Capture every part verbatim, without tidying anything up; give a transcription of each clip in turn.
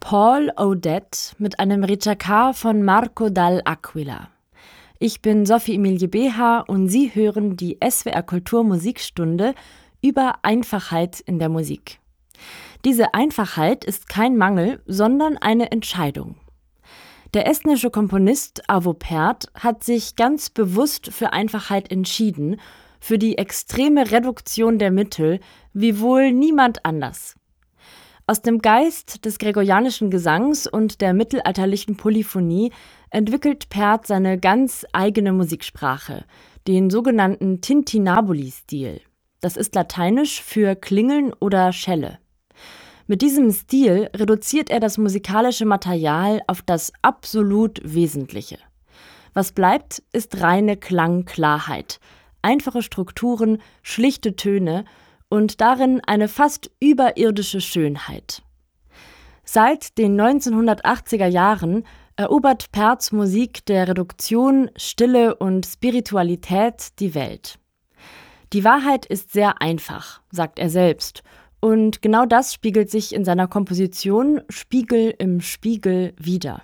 Paul Odette mit einem Ricercar von Marco Dall'Aquila. Ich bin Sophie Emilie Beha und Sie hören die S W R Kultur Musikstunde über Einfachheit in der Musik. Diese Einfachheit ist kein Mangel, sondern eine Entscheidung. Der estnische Komponist Arvo Pärt hat sich ganz bewusst für Einfachheit entschieden, für die extreme Reduktion der Mittel, wie wohl niemand anders. Aus dem Geist des gregorianischen Gesangs und der mittelalterlichen Polyphonie entwickelt Pärt seine ganz eigene Musiksprache, den sogenannten Tintinnabuli-Stil. Das ist lateinisch für Klingeln oder Schelle. Mit diesem Stil reduziert er das musikalische Material auf das absolut Wesentliche. Was bleibt, ist reine Klangklarheit, einfache Strukturen, schlichte Töne und darin eine fast überirdische Schönheit. Seit den neunzehnhundertachtziger Jahren erobert Pärts Musik der Reduktion, Stille und Spiritualität die Welt. Die Wahrheit ist sehr einfach, sagt er selbst, und genau das spiegelt sich in seiner Komposition Spiegel im Spiegel wider.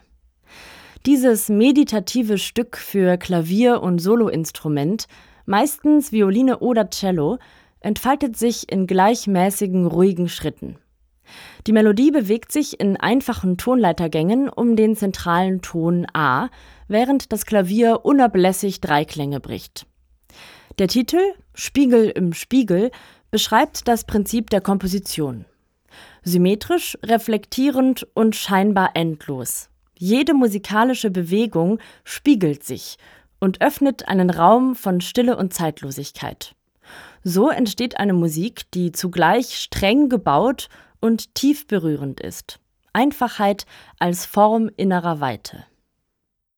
Dieses meditative Stück für Klavier und Soloinstrument, meistens Violine oder Cello, entfaltet sich in gleichmäßigen, ruhigen Schritten. Die Melodie bewegt sich in einfachen Tonleitergängen um den zentralen Ton A, während das Klavier unablässig Dreiklänge bricht. Der Titel »Spiegel im Spiegel« beschreibt das Prinzip der Komposition. Symmetrisch, reflektierend und scheinbar endlos. Jede musikalische Bewegung spiegelt sich und öffnet einen Raum von Stille und Zeitlosigkeit. So entsteht eine Musik, die zugleich streng gebaut und tief berührend ist. Einfachheit als Form innerer Weite.